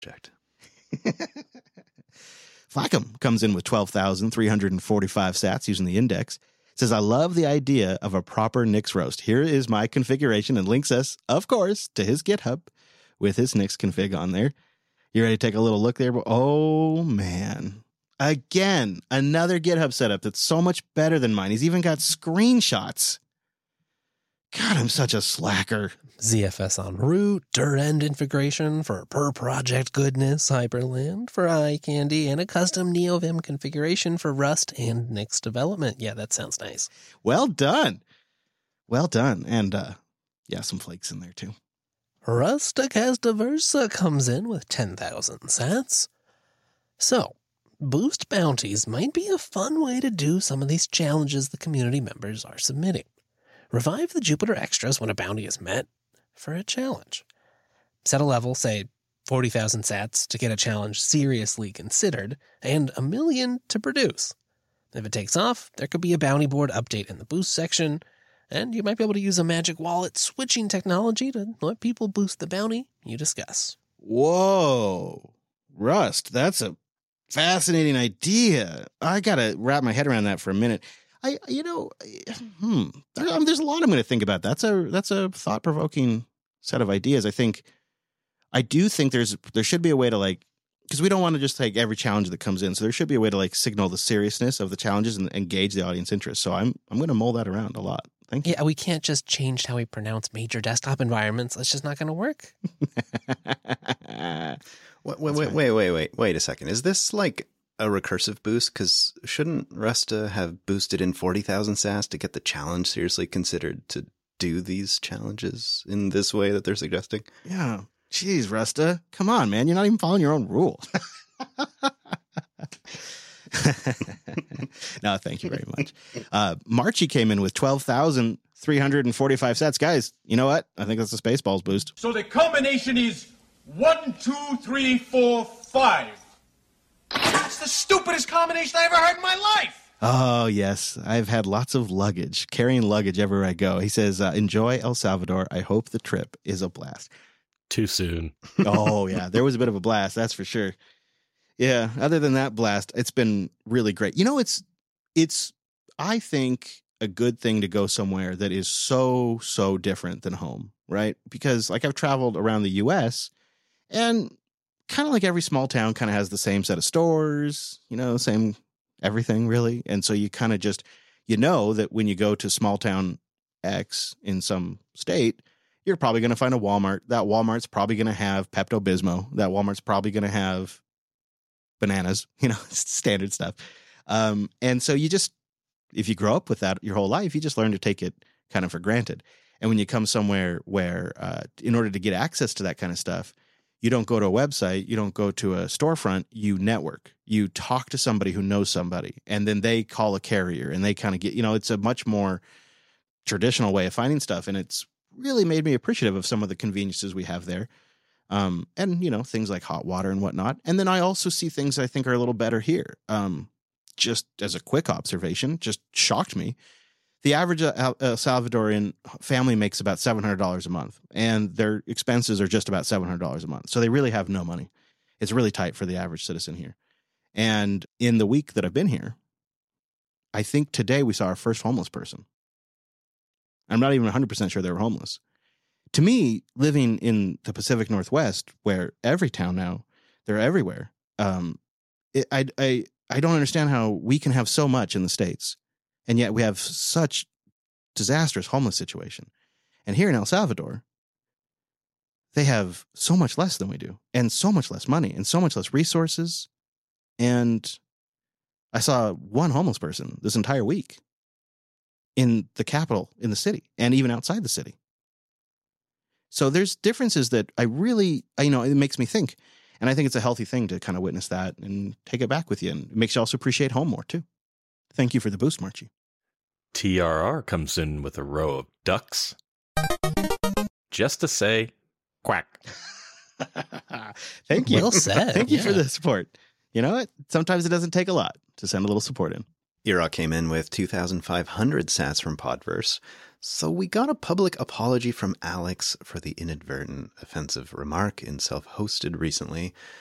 project. Flackham comes in with 12,345 sats using the index. Says, I love the idea of a proper Nix roast. Here is my configuration, and links us, of course, to his GitHub with his Nix config on there. You ready to take a little look there? Oh, man. Again, another GitHub setup that's so much better than mine. He's even got screenshots. God, I'm such a slacker. ZFS on root, dir-end integration for per project goodness, Hyperland for iCandy, and a custom NeoVim configuration for Rust and Nix development. Yeah, that sounds nice. Well done. Well done. And, yeah, some flakes in there, too. Rusticasta Versa comes in with 10,000 sats. So, boost bounties might be a fun way to do some of these challenges the community members are submitting. Revive the Jupiter extras when a bounty is met for a challenge. Set a level, say 40,000 sats to get a challenge seriously considered, and 1 million to produce. If it takes off, there could be a bounty board update in the boost section, and you might be able to use a magic wallet switching technology to let people boost the bounty you discuss. Whoa. Rust, that's a fascinating idea. I got to wrap my head around that for a minute. There's a lot I'm going to think about. That's a thought-provoking set of ideas. I do think there should be a way to because we don't want to just take every challenge that comes in. So there should be a way to signal the seriousness of the challenges and engage the audience interest. So I'm going to mull that around a lot. Thank you. Yeah, we can't just change how we pronounce major desktop environments. That's just not going to work. Wait a second. Is this a recursive boost? Because shouldn't Rusta have boosted in 40,000 sats to get the challenge seriously considered to do these challenges in this way that they're suggesting? Yeah. Jeez, Rusta. Come on, man. You're not even following your own rule. No, thank you very much. Marchie came in with 12,345 sats. Guys, you know what? I think that's a Spaceballs boost. So the combination is 1, 2, 3, 4, 5. That's the stupidest combination I ever heard in my life. Oh, yes. I've had lots of luggage, carrying luggage everywhere I go. He says, enjoy El Salvador. I hope the trip is a blast. Too soon. Oh, yeah. There was a bit of a blast. That's for sure. Yeah. Other than that blast, it's been really great. You know, it's, I think, a good thing to go somewhere that is so different than home, right? Because I've traveled around the U.S. and kind of every small town kind of has the same set of stores, same everything really. And so you kind of just, that when you go to small town X in some state, you're probably going to find a Walmart. That Walmart's probably going to have Pepto-Bismol. That Walmart's probably going to have bananas, standard stuff. And so you just, if you grow up with that your whole life, you just learn to take it kind of for granted. And when you come somewhere where, in order to get access to that kind of stuff, you don't go to a website, you don't go to a storefront, you network. You talk to somebody who knows somebody, and then they call a carrier, and they kind of get, it's a much more traditional way of finding stuff, and it's really made me appreciative of some of the conveniences we have there. And, things like hot water and whatnot. And then I also see things I think are a little better here. Just as a quick observation, just shocked me. The average Salvadorian family makes about $700 a month, and their expenses are just about $700 a month. So they really have no money. It's really tight for the average citizen here. And in the week that I've been here, I think today we saw our first homeless person. I'm not even 100% sure they were homeless. To me, living in the Pacific Northwest, where every town now, they're everywhere, I don't understand how we can have so much in the States, and yet we have such disastrous homeless situation. And here in El Salvador, they have so much less than we do, and so much less money, and so much less resources. And I saw one homeless person this entire week in the capital, in the city, and even outside the city. So there's differences that it makes me think. And I think it's a healthy thing to kind of witness that and take it back with you. And it makes you also appreciate home more, too. Thank you for the boost, Marchie. TRR comes in with a row of ducks. Just to say, quack. Thank you. Well said. Thank you for the support. You know what? Sometimes it doesn't take a lot to send a little support in. Era came in with 2,500 sats from Podverse. So we got a public apology from Alex for the inadvertent offensive remark in Self-Hosted recently,